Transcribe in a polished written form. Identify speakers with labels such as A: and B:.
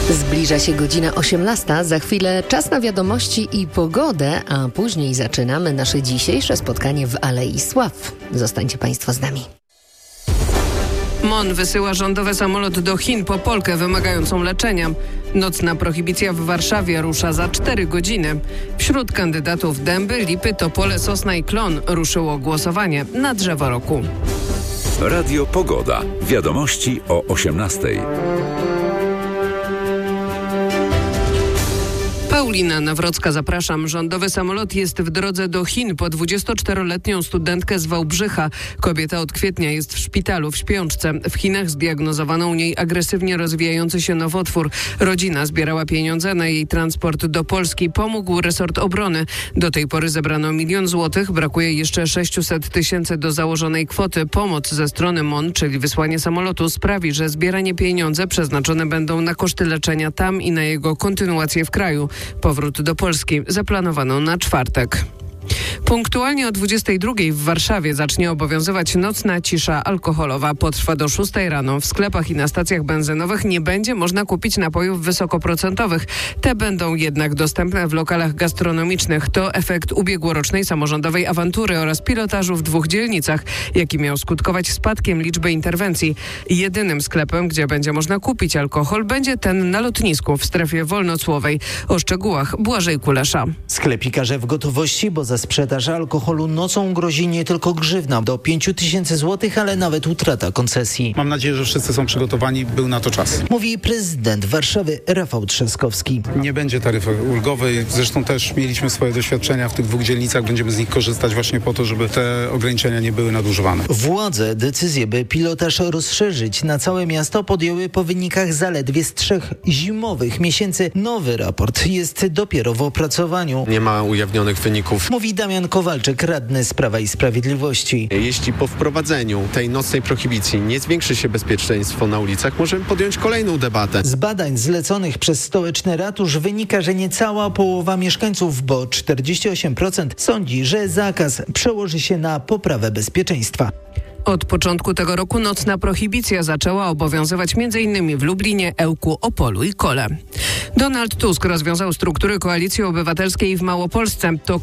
A: Zbliża się godzina 18, za chwilę czas na wiadomości i pogodę, a później zaczynamy nasze dzisiejsze spotkanie w Alei Sław. Zostańcie Państwo z nami.
B: MON wysyła rządowy samolot do Chin po Polkę wymagającą leczenia. Nocna prohibicja w Warszawie rusza za 4 godziny. Wśród kandydatów Dęby, Lipy, Topole, Sosna i Klon ruszyło głosowanie na drzewo roku.
C: Radio Pogoda. Wiadomości o 18:00.
B: Paulina Nawrocka, zapraszam. Rządowy samolot jest w drodze do Chin po 24-letnią studentkę z Wałbrzycha. Kobieta od kwietnia jest w szpitalu w śpiączce. W Chinach zdiagnozowano u niej agresywnie rozwijający się nowotwór. Rodzina zbierała pieniądze na jej transport do Polski. Pomógł resort obrony. Do tej pory zebrano 1 000 000 złotych. Brakuje jeszcze 600 000 do założonej kwoty. Pomoc ze strony MON, czyli wysłanie samolotu, sprawi, że zbierane pieniądze przeznaczone będą na koszty leczenia tam i na jego kontynuację w kraju. Powrót do Polski zaplanowano na czwartek. Punktualnie o 22:00 w Warszawie zacznie obowiązywać nocna cisza alkoholowa. Potrwa do 6:00 rano. W sklepach i na stacjach benzynowych nie będzie można kupić napojów wysokoprocentowych. Te będą jednak dostępne w lokalach gastronomicznych. To efekt ubiegłorocznej samorządowej awantury oraz pilotażu w 2 dzielnicach, jaki miał skutkować spadkiem liczby interwencji. Jedynym sklepem, gdzie będzie można kupić alkohol, będzie ten na lotnisku w strefie wolnocłowej. O szczegółach Błażej Kulesza.
D: Sklepikarze w gotowości, bo za sprzedaż alkoholu nocą grozi nie tylko grzywna do 5 000 złotych, ale nawet utrata koncesji.
E: Mam nadzieję, że wszyscy są przygotowani, był na to czas.
D: Mówi prezydent Warszawy Rafał Trzaskowski.
E: Nie będzie taryfy ulgowej, zresztą też mieliśmy swoje doświadczenia w tych 2 dzielnicach, będziemy z nich korzystać właśnie po to, żeby te ograniczenia nie były nadużywane.
D: Władze decyzję, by pilotaż rozszerzyć na całe miasto, podjęły po wynikach zaledwie z 3 zimowych miesięcy. Nowy raport jest dopiero w opracowaniu.
F: Nie ma ujawnionych wyników.
D: Mówi Damian Kowalczyk, radny z Prawa i Sprawiedliwości.
F: Jeśli po wprowadzeniu tej nocnej prohibicji nie zwiększy się bezpieczeństwo na ulicach, możemy podjąć kolejną debatę.
D: Z badań zleconych przez stołeczny ratusz wynika, że niecała połowa mieszkańców, bo 48% sądzi, że zakaz przełoży się na poprawę bezpieczeństwa.
B: Od początku tego roku nocna prohibicja zaczęła obowiązywać m.in. w Lublinie, Ełku, Opolu i Kole. Donald Tusk rozwiązał struktury Koalicji Obywatelskiej w Małopolsce. To